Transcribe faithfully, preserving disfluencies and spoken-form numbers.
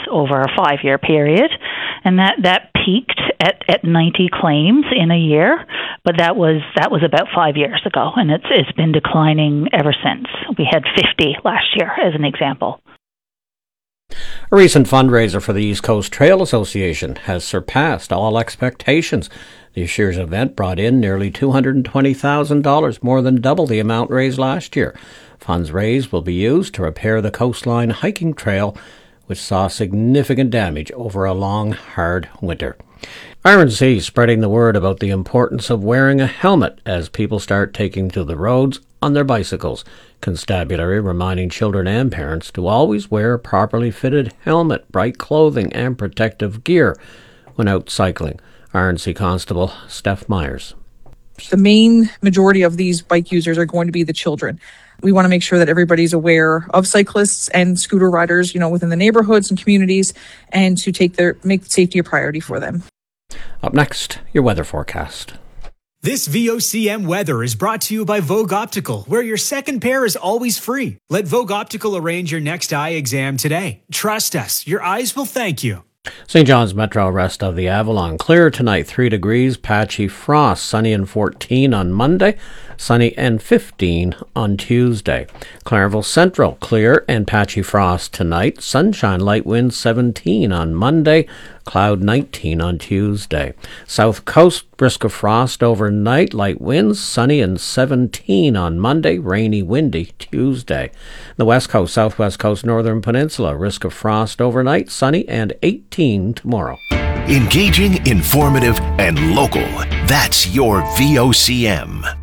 over a five-year period, and that, that peaked at, at ninety claims in a year, but that was that was about five years ago, and it's it's been declining ever since. We had fifty last year, as an example. A recent fundraiser for the East Coast Trail Association has surpassed all expectations. This year's event brought in nearly two hundred twenty thousand dollars, more than double the amount raised last year. Funds raised will be used to repair the Coastline Hiking Trail, which saw significant damage over a long, hard winter. R N C spreading the word about the importance of wearing a helmet as people start taking to the roads on their bicycles. Constabulary reminding children and parents to always wear a properly fitted helmet, bright clothing and protective gear when out cycling. R N C Constable Steph Myers. The main majority of these bike users are going to be the children. We want to make sure that everybody's aware of cyclists and scooter riders, you know, within the neighborhoods and communities, and to take their make safety a priority for them. Up next, your weather forecast. This V O C M weather is brought to you by Vogue Optical, where your second pair is always free. Let Vogue Optical arrange your next eye exam today. Trust us, your eyes will thank you. Saint John's Metro, rest of the Avalon. Clear tonight, three degrees, patchy frost, sunny and fourteen on Monday, sunny and fifteen on Tuesday. Clareville Central, clear and patchy frost tonight, sunshine, light winds, seventeen on Monday, cloud nineteen on Tuesday. South Coast, risk of frost overnight, light winds, sunny and seventeen on Monday, rainy, windy Tuesday. The West Coast, Southwest Coast, Northern Peninsula, risk of frost overnight, sunny and eighteen tomorrow. Engaging, informative, and local. That's your V O C M.